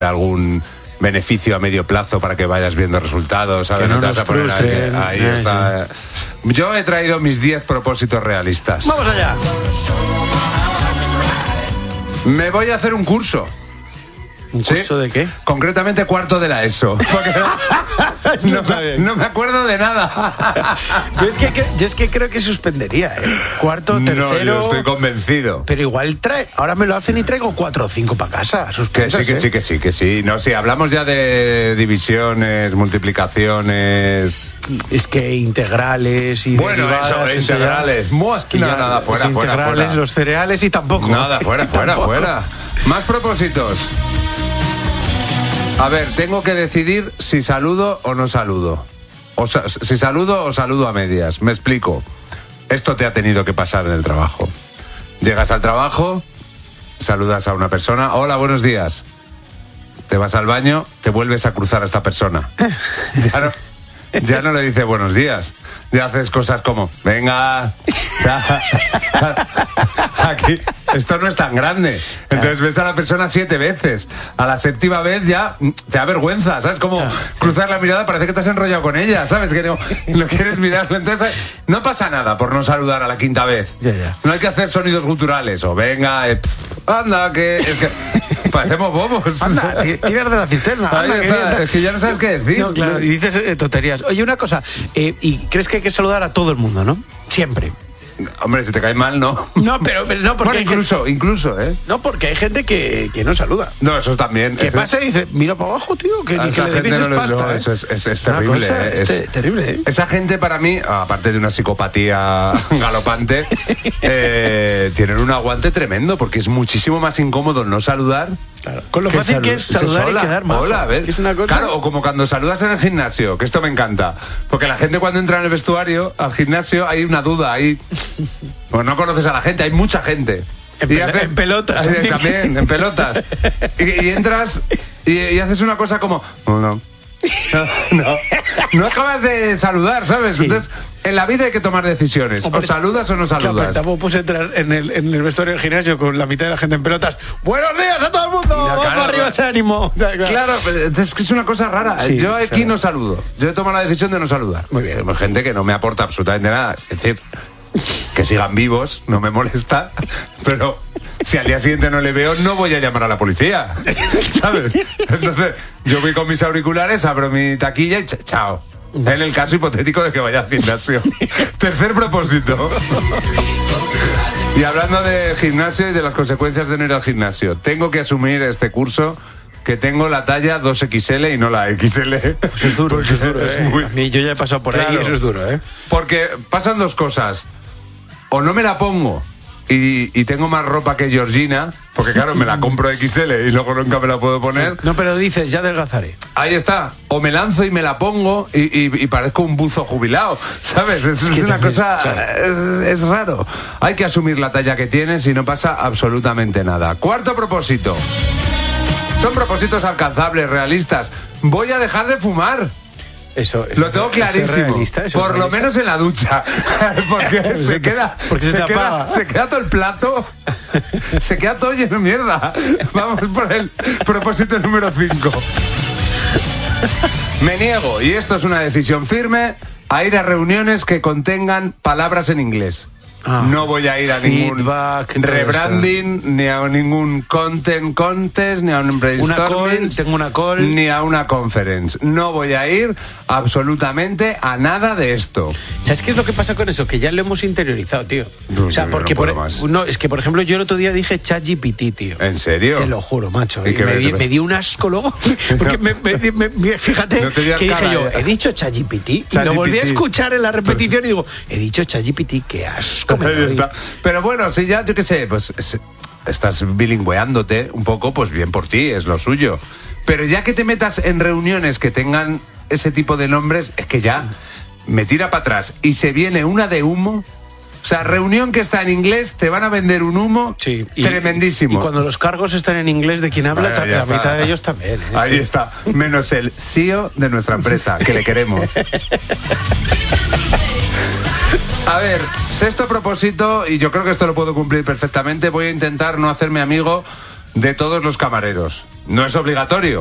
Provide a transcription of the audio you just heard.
algún beneficio a medio plazo para que vayas viendo resultados, ¿sabes? Que no te vas nos a poner frustren. ahí está. Sí. Yo he traído mis 10 propósitos realistas. ¡Vamos allá! Me voy a hacer un curso. ¿Un curso de qué? Concretamente cuarto de la ESO. No me acuerdo de nada. Yo es que creo que suspendería, ¿eh? Cuarto, tercero... No, yo estoy convencido. Pero igual ahora me lo hacen y traigo 4 o 5 para casa. Que sí. No, sí, hablamos ya de divisiones, multiplicaciones... Es que integrales y bueno, derivadas, eso, integrales. Es que ya nada, fuera. Los cereales y tampoco. Nada, fuera. Más propósitos. A ver, tengo que decidir si saludo o no saludo. Si saludo o saludo a medias. Me explico. Esto te ha tenido que pasar en el trabajo. Llegas al trabajo, saludas a una persona. Hola, buenos días. Te vas al baño, te vuelves a cruzar a esta persona. Ya no le dices buenos días. Ya haces cosas como, venga, aquí, esto no es tan grande. Entonces ves a la persona 7 veces. A la 7ª vez ya te da vergüenza, ¿sabes? Como cruzar la mirada, parece que te has enrollado con ella, ¿sabes? Que no quieres mirarlo. Entonces no pasa nada por no saludar a la 5ª vez. Ya. No hay que hacer sonidos guturales. O venga, anda, es que parecemos bobos. Anda, tiras de la cisterna. Anda, es que ya no sabes qué decir. No, claro, y dices tonterías. Oye, una cosa, y crees que hay que saludar a todo el mundo, ¿no? Siempre. Hombre, si te cae mal, no. No, pero no, porque bueno, incluso, ¿eh? No, porque hay gente que no saluda. No, eso también. Que pasa y dice, mira para abajo, tío, que ni que le debieses pasta. Eso es terrible. Es terrible, ¿eh? Esa gente, para mí, aparte de una psicopatía galopante, tienen un aguante tremendo, porque es muchísimo más incómodo no saludar. Claro. Con lo fácil que es saludar y quedar mal. Hola, ¿ves? Es una cosa... Claro, o como cuando saludas en el gimnasio, que esto me encanta. Porque la gente cuando entra en el vestuario, al gimnasio, hay una duda, pues no conoces a la gente, hay mucha gente. En pelotas. También, en pelotas. Y entras y haces una cosa como... No acabas de saludar, ¿sabes? Sí. Entonces, en la vida hay que tomar decisiones. O saludas o no saludas. Claro, tampoco puedes entrar en el vestuario del gimnasio con la mitad de la gente en pelotas. ¡Buenos días a todo el mundo! ¡Vamos para arriba ese ánimo! Claro, es que es una cosa rara. Sí, yo aquí no saludo. Yo he tomado la decisión de no saludar. Muy bien. Hay gente que no me aporta absolutamente nada. Es decir, que sigan vivos, no me molesta. Pero si al día siguiente no le veo, no voy a llamar a la policía, ¿sabes? Entonces, yo voy con mis auriculares, abro mi taquilla y chao. En el caso hipotético de que vaya al gimnasio. Tercer propósito. Y hablando de gimnasio y de las consecuencias de no ir al gimnasio, tengo que asumir este curso que tengo la talla 2XL y no la XL. Pues es duro, eso es duro. A mí yo ya he pasado por ahí y eso es duro, ¿eh? Porque pasan dos cosas. O no me la pongo y tengo más ropa que Georgina, porque claro, me la compro XL y luego nunca me la puedo poner. No, pero dices, ya adelgazaré. Ahí está. O me lanzo y me la pongo y parezco un buzo jubilado, ¿sabes? Es una cosa... Claro. Es raro. Hay que asumir la talla que tienes y no pasa absolutamente nada. Cuarto propósito. Son propósitos alcanzables, realistas. Voy a dejar de fumar. Eso lo tengo clarísimo. Por lo menos en la ducha. Porque se queda todo el plato. Se queda todo lleno de mierda. Vamos por el propósito número 5. Me niego, y esto es una decisión firme, a ir a reuniones que contengan palabras en inglés. No voy a ir a ningún rebranding, ni a ningún content contest, ni a un brainstorming, ni a una conference. No voy a ir absolutamente a nada de esto. ¿Sabes qué es lo que pasa con eso? Que ya lo hemos interiorizado, tío. No, o sea, porque es que por ejemplo yo el otro día dije ChatGPT, tío. ¿En serio? Te lo juro, macho. Y me dio un asco luego. Porque fíjate que dije yo, he dicho ChatGPT y lo volví a escuchar en la repetición y digo, he dicho ChatGPT, qué asco. Pero bueno, si ya, yo qué sé, pues estás bilingüeándote un poco, pues bien por ti, es lo suyo. Pero ya que te metas en reuniones que tengan ese tipo de nombres, es que ya me tira para atrás. Y se viene una de humo. O sea, reunión que está en inglés, te van a vender un humo tremendísimo. Y cuando los cargos están en inglés de quien habla, la mitad de ellos también. Ahí está, menos el CEO de nuestra empresa, que le queremos. A ver, sexto propósito, y yo creo que esto lo puedo cumplir perfectamente, voy a intentar no hacerme amigo de todos los camareros. No es obligatorio.